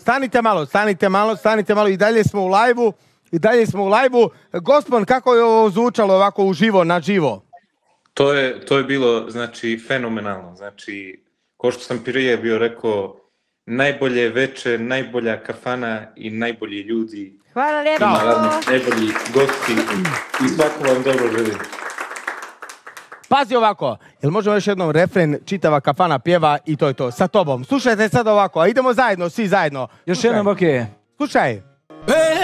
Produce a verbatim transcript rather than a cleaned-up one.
stanite malo, stanite malo, stanite malo. I dalje smo u live-u. I dalje smo u live-u. Gospon, kako je ovo zvučalo ovako uživo, na živo? To je, to je bilo, znači, fenomenalno. Znači, ko što sam prije bio rekao, najbolje veče, najbolja kafana i najbolji ljudi. Hvala lijepo. Naravno, najbolji gosti i svako vam dobro želim. Pazi ovako, jel možemo još jednom refren, čitava kafana pjeva i to je to, sa tobom. Slušajte sad ovako, a idemo zajedno, svi zajedno. Još jednom, okej. Slušaj. Okay.